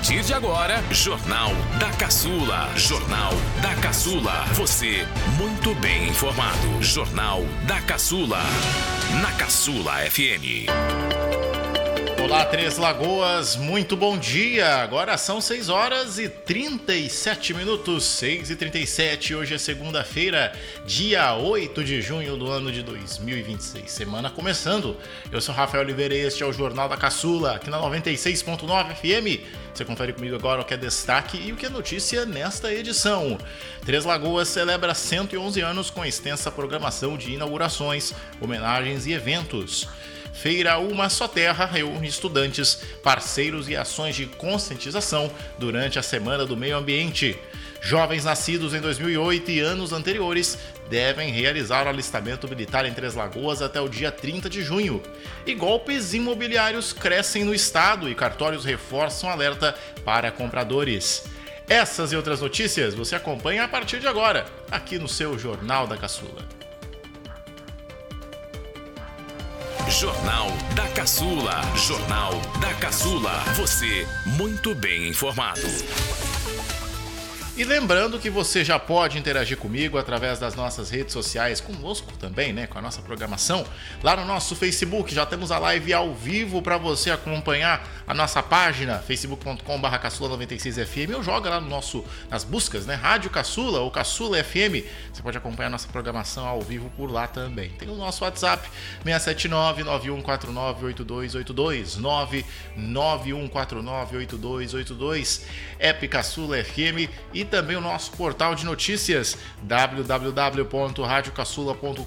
partir de agora, Jornal da Caçula. Jornal da Caçula. Você muito bem informado. Jornal da Caçula. Na Caçula FM. Olá, Três Lagoas, muito bom dia. Agora são 6 horas e 37 minutos, 6h37. Hoje é segunda-feira, dia 8 de junho do ano de 2026. Semana começando. Eu sou Rafael Oliveira e este é o Jornal da Caçula, aqui na 96.9 FM. Você confere comigo agora o que é destaque e o que é notícia nesta edição. Três Lagoas celebra 111 anos com extensa programação de inaugurações, homenagens e eventos. Feira Uma Só Terra reúne estudantes, parceiros e ações de conscientização durante a Semana do Meio Ambiente. Jovens nascidos em 2008 e anos anteriores devem realizar o alistamento militar em Três Lagoas até o dia 30 de junho. E golpes imobiliários crescem no estado e cartórios reforçam alerta para compradores. Essas e outras notícias você acompanha a partir de agora, aqui no seu Jornal da Caçula. Jornal da Caçula. Jornal da Caçula. Você muito bem informado. E lembrando que você já pode interagir comigo através das nossas redes sociais, conosco também, né, com a nossa programação. Lá no nosso Facebook já temos a live ao vivo para você acompanhar a nossa página, facebook.com/caçula96fm, ou joga lá no nas buscas, né, Rádio Caçula ou Caçula FM. Você pode acompanhar a nossa programação ao vivo por lá também. Tem o nosso WhatsApp, 679-9149-8282, 99149-8282, App Caçula FM e também o nosso portal de notícias, www.radiocaçula.com.br.